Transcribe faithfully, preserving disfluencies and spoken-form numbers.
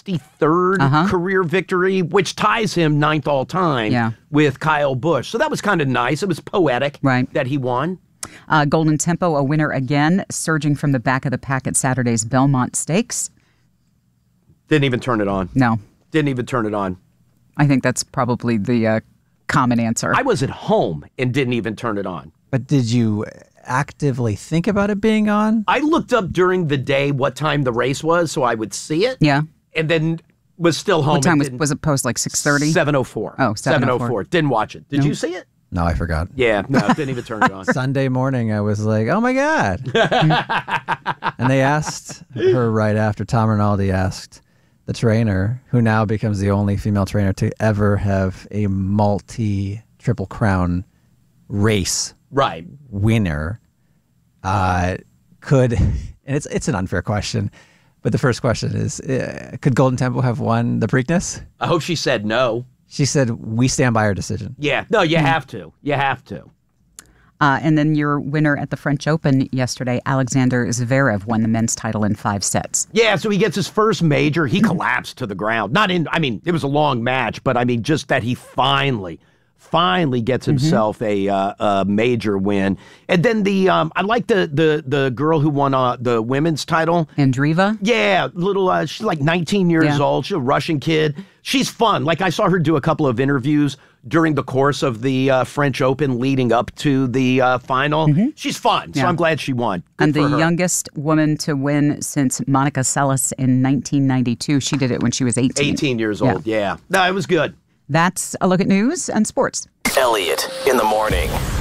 sixty-third Uh-huh. career victory, which ties him ninth all time Yeah. with Kyle Busch. So that was kind of nice. It was poetic Right. that he won. Uh, Golden Tempo, a winner again, surging from the back of the pack at Saturday's Belmont Stakes. Didn't even turn it on. No, Didn't even turn it on. I think that's probably the uh, common answer. I was at home and didn't even turn it on. But did you actively think about it being on? I looked up during the day what time the race was so I would see it. yeah. And then was still home. What time and was, didn't- was it post, like six thirty? seven oh four. Oh, seven oh four. Didn't watch it. Did you see it? No, I forgot. Yeah, no, didn't even turn it on. Sunday morning, I was like, oh my God. And they asked her right after Tom Rinaldi asked the trainer, who now becomes the only female trainer to ever have a multi Triple Crown race Right. winner, uh, could, and it's it's an unfair question, but the first question is, uh, could Golden Tempo have won the Preakness? I hope she said no. She said, we stand by our decision. Yeah, no, you have to. You have to. Uh, and then your winner at the French Open yesterday, Alexander Zverev, won the men's title in five sets. Yeah, so he gets his first major. He collapsed to the ground. Not in, I mean, it was a long match, but I mean, just that he finally, finally gets himself a, uh, a major win. And then the, um, I like the the the girl who won uh, the women's title. Andreeva? Yeah, little, uh, she's like nineteen years Yeah. old. She's a Russian kid. She's fun. Like, I saw her do a couple of interviews during the course of the uh, French Open leading up to the uh, final. She's fun, so Yeah. I'm glad she won. Good And the for her. youngest woman to win since Monica Seles in nineteen ninety-two. She did it when she was eighteen. eighteen years Yeah. old, yeah. No, it was good. That's a look at news and sports. Elliot in the morning.